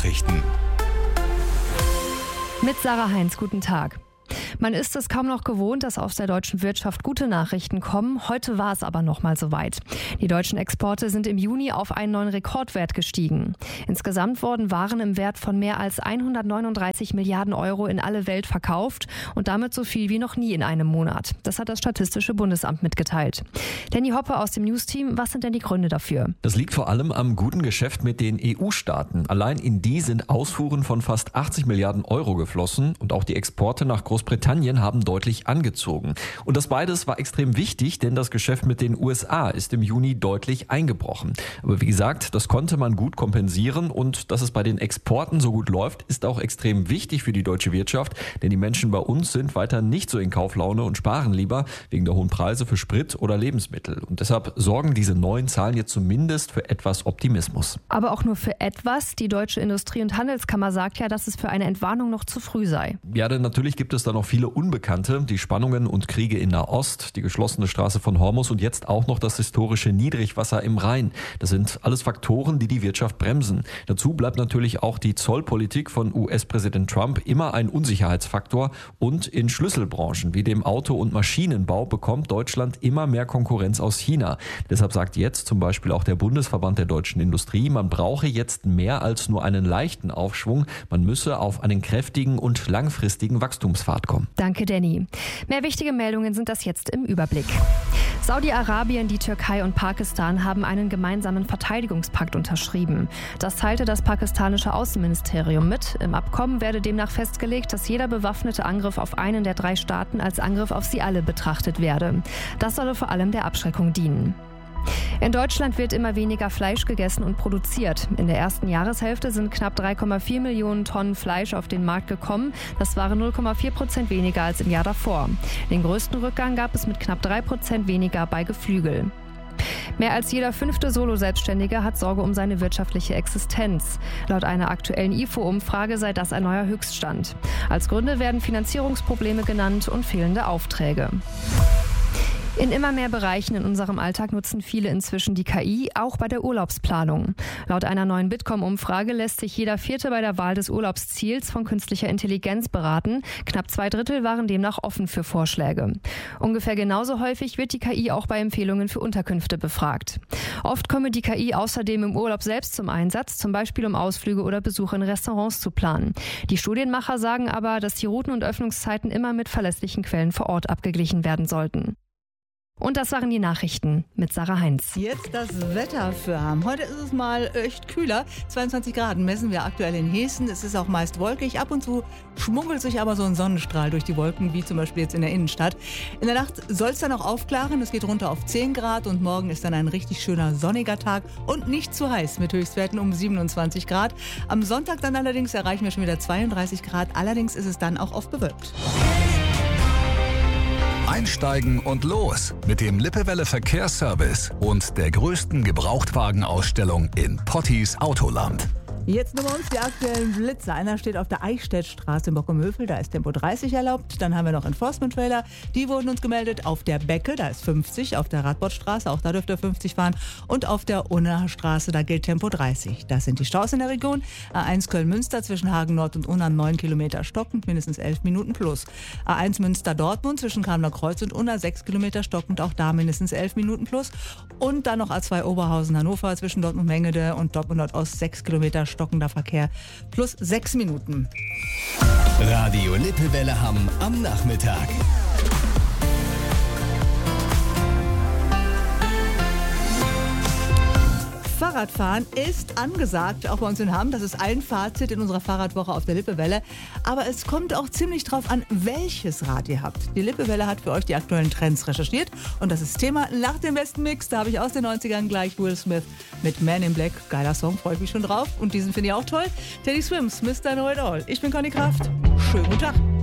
Nachrichten. Mit Sarah Heinz, guten Tag. Man ist es kaum noch gewohnt, dass aus der deutschen Wirtschaft gute Nachrichten kommen. Heute war es aber noch mal soweit. Die deutschen Exporte sind im Juni auf einen neuen Rekordwert gestiegen. Insgesamt wurden Waren im Wert von mehr als 139 Milliarden Euro in alle Welt verkauft und damit so viel wie noch nie in einem Monat. Das hat das Statistische Bundesamt mitgeteilt. Danny Hoppe aus dem News-Team, was sind denn die Gründe dafür? Das liegt vor allem am guten Geschäft mit den EU-Staaten. Allein in die sind Ausfuhren von fast 80 Milliarden Euro geflossen und auch die Exporte nach Großbritannien haben deutlich angezogen. Und das beides war extrem wichtig, denn das Geschäft mit den USA ist im Juni deutlich eingebrochen. Aber wie gesagt, das konnte man gut kompensieren und dass es bei den Exporten so gut läuft, ist auch extrem wichtig für die deutsche Wirtschaft, denn die Menschen bei uns sind weiter nicht so in Kauflaune und sparen lieber wegen der hohen Preise für Sprit oder Lebensmittel. Und deshalb sorgen diese neuen Zahlen jetzt zumindest für etwas Optimismus. Aber auch nur für etwas. Die Deutsche Industrie- und Handelskammer sagt ja, dass es für eine Entwarnung noch zu früh sei. Ja, denn natürlich gibt es da noch viele Unbekannte, die Spannungen und Kriege in Nahost, die geschlossene Straße von Hormuz und jetzt auch noch das historische Niedrigwasser im Rhein. Das sind alles Faktoren, die die Wirtschaft bremsen. Dazu bleibt natürlich auch die Zollpolitik von US-Präsident Trump immer ein Unsicherheitsfaktor und in Schlüsselbranchen wie dem Auto- und Maschinenbau bekommt Deutschland immer mehr Konkurrenz aus China. Deshalb sagt jetzt zum Beispiel auch der Bundesverband der deutschen Industrie, man brauche jetzt mehr als nur einen leichten Aufschwung, man müsse auf einen kräftigen und langfristigen Wachstumspfad kommen. Danke, Danny. Mehr wichtige Meldungen sind das jetzt im Überblick. Saudi-Arabien, die Türkei und Pakistan haben einen gemeinsamen Verteidigungspakt unterschrieben. Das teilte das pakistanische Außenministerium mit. Im Abkommen werde demnach festgelegt, dass jeder bewaffnete Angriff auf einen der drei Staaten als Angriff auf sie alle betrachtet werde. Das solle vor allem der Abschreckung dienen. In Deutschland wird immer weniger Fleisch gegessen und produziert. In der ersten Jahreshälfte sind knapp 3,4 Millionen Tonnen Fleisch auf den Markt gekommen. Das waren 0,4% weniger als im Jahr davor. Den größten Rückgang gab es mit knapp 3% weniger bei Geflügel. Mehr als jeder 5. Solo-Selbstständige hat Sorge um seine wirtschaftliche Existenz. Laut einer aktuellen IFO-Umfrage sei das ein neuer Höchststand. Als Gründe werden Finanzierungsprobleme genannt und fehlende Aufträge. In immer mehr Bereichen in unserem Alltag nutzen viele inzwischen die KI, auch bei der Urlaubsplanung. Laut einer neuen Bitkom-Umfrage lässt sich jeder Vierte bei der Wahl des Urlaubsziels von künstlicher Intelligenz beraten. Knapp 2/3 waren demnach offen für Vorschläge. Ungefähr genauso häufig wird die KI auch bei Empfehlungen für Unterkünfte befragt. Oft komme die KI außerdem im Urlaub selbst zum Einsatz, zum Beispiel um Ausflüge oder Besuche in Restaurants zu planen. Die Studienmacher sagen aber, dass die Routen und Öffnungszeiten immer mit verlässlichen Quellen vor Ort abgeglichen werden sollten. Und das waren die Nachrichten mit Sarah Heinz. Jetzt das Wetter für Hamm. Heute ist es mal echt kühler. 22 Grad messen wir aktuell in Hessen. Es ist auch meist wolkig. Ab und zu schmuggelt sich aber so ein Sonnenstrahl durch die Wolken, wie zum Beispiel jetzt in der Innenstadt. In der Nacht soll es dann auch aufklaren. Es geht runter auf 10 Grad und morgen ist dann ein richtig schöner sonniger Tag und nicht zu heiß mit Höchstwerten um 27 Grad. Am Sonntag dann allerdings erreichen wir schon wieder 32 Grad. Allerdings ist es dann auch oft bewölkt. Einsteigen und los mit dem Lippewelle Verkehrsservice und der größten Gebrauchtwagenausstellung in Pottis Autoland. Jetzt noch bei uns die aktuellen Blitzer. Einer steht auf der Eichstättstraße in Bockum-Hövel, da ist Tempo 30 erlaubt. Dann haben wir noch Enforcement-Trailer, die wurden uns gemeldet. Auf der Becke, da ist 50. Auf der Radbordstraße, auch da dürft ihr 50 fahren. Und auf der Unnaher Straße, da gilt Tempo 30. Das sind die Staus in der Region. A1 Köln-Münster zwischen Hagen Nord und Unna 9 Kilometer stockend, mindestens 11 Minuten plus. A1 Münster-Dortmund zwischen Kamener Kreuz und Unna 6 Kilometer stockend, auch da mindestens 11 Minuten plus. Und dann noch A2 Oberhausen-Hannover zwischen Dortmund Mengede und Dortmund Nordost 6 Kilometer stockender Verkehr plus 6 Minuten. Radio Lippewelle Hamm am Nachmittag. Fahrradfahren ist angesagt, auch bei uns in Hamm. Das ist ein Fazit in unserer Fahrradwoche auf der Lippewelle. Aber es kommt auch ziemlich drauf an, welches Rad ihr habt. Die Lippewelle hat für euch die aktuellen Trends recherchiert. Und das ist Thema nach dem besten Mix. Da habe ich aus den 90ern gleich Will Smith mit Man in Black. Geiler Song, freue ich mich schon drauf. Und diesen finde ich auch toll. Teddy Swims, Mr. Know It All. Ich bin Conny Kraft. Schönen guten Tag.